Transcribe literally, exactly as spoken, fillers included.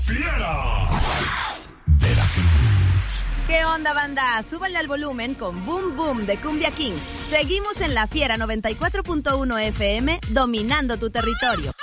Fiera Veracruz. ¿Qué onda, banda? Súbanle al volumen con Boom Boom de Cumbia Kings. Seguimos en La Fiera noventa y cuatro punto uno F M, dominando tu territorio.